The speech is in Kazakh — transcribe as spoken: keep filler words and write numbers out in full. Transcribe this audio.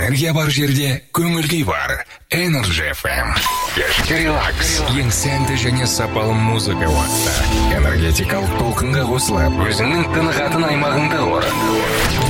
Энергия бар жерде көңіл-күй бар. Energy эф эм. Кешке релакс. Ең сәнді және сапалы музыка уақыты. Энергетикалық толқынға қосылып, өзіңнің тынығатын аймағыңда ор.